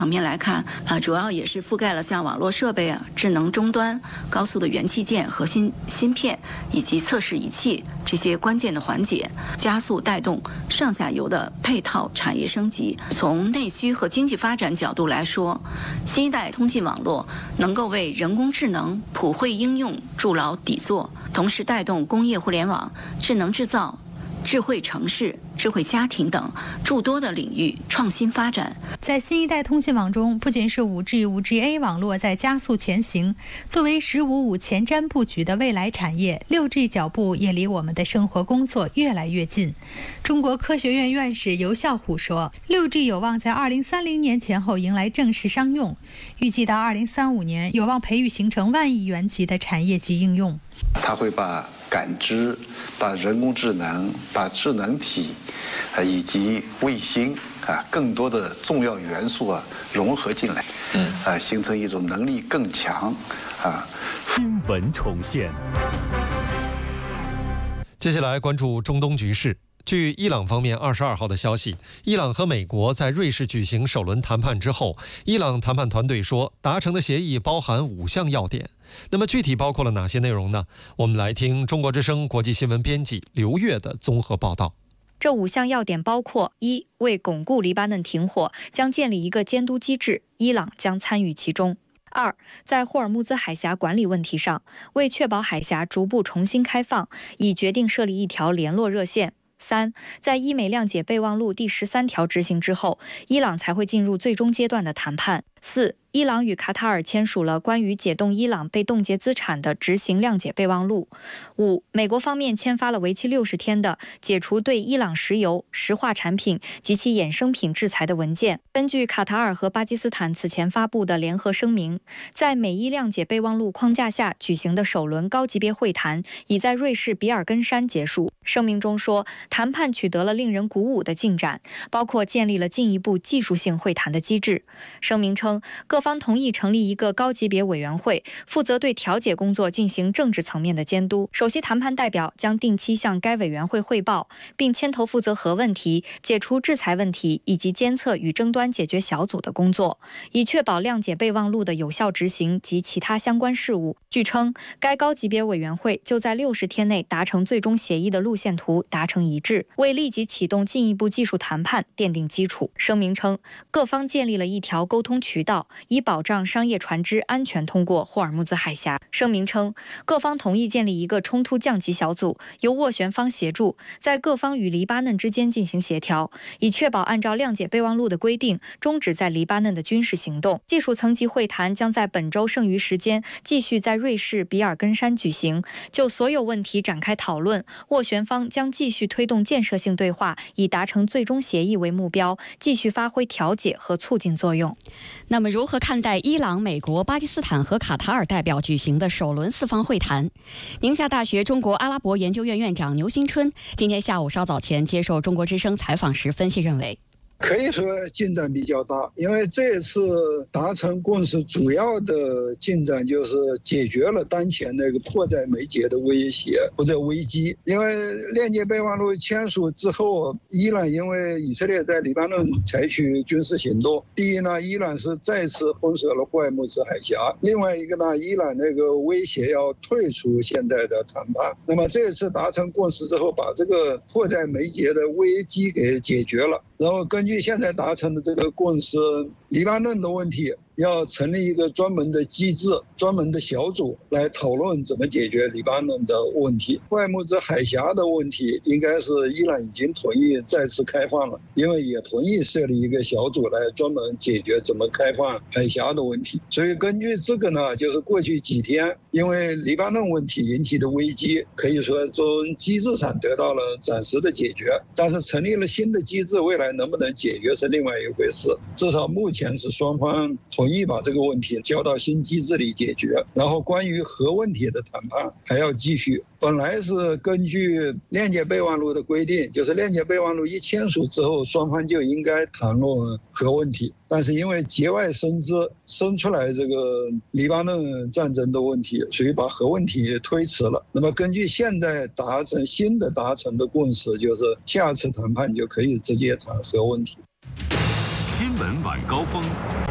方面来看，主要也是覆盖了像网络设备智能终端、高速的元器件、核心芯片以及测试仪器这些关键的环节，加速带动上下游的配套产业升级。从内需和经济发展角度来说，新一代通信网络能够为人工智能普惠应用筑牢底座，同时带动工业互联网、智能制造、智慧城市、智慧家庭等诸多的领域创新发展。 在新一代通信网中，不仅是 5G、5GA 网络在加速前行，作为“15/5”前瞻布局的未来产业，6G 脚步也离我们的生活工作越来越近。中国科学院院士尤孝虎说，6G 有望在2030年前后迎来正式商用，预计到2035年有望培育形成万亿元级的产业级应用。 它会把感知、把人工智能、把智能体以及卫星更多的重要元素融合进来，形成一种能力更强新闻重现。 接下来关注中东局势。据伊朗方面22号的消息，伊朗和美国在瑞士举行首轮谈判之后，伊朗谈判团队说，达成的协议包含5项要点。那么具体包括了哪些内容呢？我们来听中国之声国际新闻编辑刘越的综合报道。 这5项要点包括：一、为巩固黎巴嫩停火，将建立一个监督机制，伊朗将参与其中；二、在霍尔木兹海峡管理问题上，为确保海峡逐步重新开放，已决定设立一条联络热线；三、在伊美谅解备忘录第13条执行之后，伊朗才会进入最终阶段的谈判；四、伊朗与卡塔尔签署了关于解冻伊朗被冻结资产的执行谅解备忘录；五、美国方面签发了为期60天的解除对伊朗石油、石化产品及其衍生品制裁的文件。根据卡塔尔和巴基斯坦此前发布的联合声明，在美伊谅解备忘录框架下举行的首轮高级别会谈已在瑞士比尔根山结束。声明中说，谈判取得了令人鼓舞的进展，包括建立了进一步技术性会谈的机制。声明称，各方同意成立一个高级别委员会，负责对调解工作进行政治层面的监督。首席谈判代表将定期向该委员会汇报，并牵头负责核问题、解除制裁问题以及监测与争端解决小组的工作，以确保谅解备忘录的有效执行及其他相关事务。据称，该高级别委员会就在60天内达成最终协议的路线图达成一致，为立即启动进一步技术谈判奠定基础。声明称，各方建立了一条沟通渠道，以保障商业船只安全通过霍尔木兹海峡。声明称，各方同意建立一个冲突降级小组，由斡旋方协助，在各方与黎巴嫩之间进行协调，以确保按照谅解备忘录的规定，终止在黎巴嫩的军事行动。技术层级会谈将在本周剩余时间继续在瑞士比尔根山举行，就所有问题展开讨论。斡旋方将继续推动建设性对话，以达成最终协议为目标，继续发挥调解和促进作用。 那么如何看待伊朗、美国、巴基斯坦和卡塔尔代表举行的首轮4方会谈？宁夏大学中国阿拉伯研究院院长牛新春今天下午稍早前接受中国之声采访时分析认为， 可以说进展比较大，因为这次达成共识主要的进展就是解决了当前那个迫在眉睫的威胁或者危机。因为谅解备忘录签署之后，伊朗因为以色列在黎巴嫩采取军事行动，第一呢，伊朗是再次封锁了霍尔木兹海峡；另外一个呢，伊朗那个威胁要退出现在的谈判。那么这次达成共识之后，把这个迫在眉睫的危机给解决了。然后根据现在达成的这个共识，黎巴嫩的问题要成立一个专门的机制、专门的小组来讨论怎么解决黎巴嫩的问题。霍尔木兹海峡的问题，应该是伊朗已经同意再次开放了，因为也同意设立一个小组来专门解决怎么开放海峡的问题。所以根据这个呢，就是过去几天因为黎巴嫩问题引起的危机，可以说从机制上得到了暂时的解决，但是成立了新的机制，未来能不能解决是另外一回事。至少目前是双方同意把这个问题交到新机制里解决，然后关于核问题的谈判还要继续。本来是根据谅解备忘录的规定，就是谅解备忘录一签署之后，双方就应该谈论核问题，但是因为节外生枝，生出来这个黎巴嫩战争的问题，所以把核问题推迟了。那么根据现在新的达成的共识，就是下次谈判就可以直接谈核问题。 新闻晚高峰。